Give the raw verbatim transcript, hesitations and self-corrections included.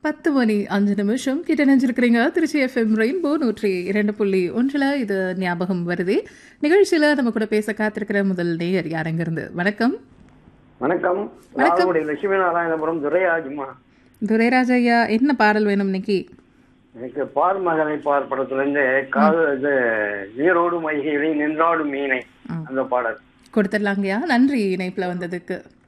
பத்து மணி அஞ்சு நிமிஷம் கிட்ட நினைஞ்சிருக்கிறீங்க. திருச்சி எஃப்எம் ரெயின்போ நூற்றி இரண்டு புள்ளி ஒன்றில் இது ஞாபகம் வருது நிகழ்ச்சியில் நம்ம கூட பேச காத்திருக்கிற முதல் நேயர் யாருங்கிருந்து. வணக்கம். வணக்கம். வணக்கம். லால்குடி லட்சுமி நாராயணபுரம் துரைராஜ்மா. துரைராஜ் ஐயா, என்ன பாடல் வேணும் இன்னைக்கு? எனக்கு பார் மகனை பார் படத்துல இருந்து காதல் இது நீரோடு மைகையிலே நின்றாடும் மீனை அந்த பாடல் கொடுத்துடலாங்கய்யா. நன்றி இணைப்புல வந்ததுக்கு.